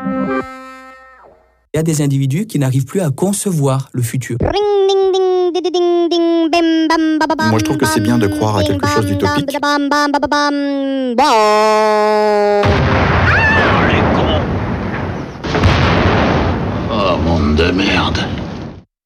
Il y a des individus qui n'arrivent plus à concevoir le futur. Moi, je trouve que c'est bien de croire à quelque chose d'utopique. Les cons. Oh, monde de merde.